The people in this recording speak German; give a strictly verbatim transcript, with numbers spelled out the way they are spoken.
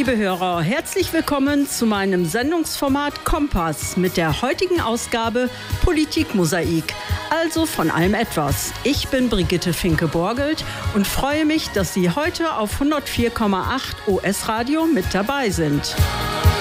liebe Hörer, herzlich willkommen zu meinem Sendungsformat Kompass mit der heutigen Ausgabe Politikmosaik, also von allem etwas. Ich bin Brigitte Finke-Borgelt und freue mich, dass Sie heute auf hundertvier Komma acht O S Radio mit dabei sind.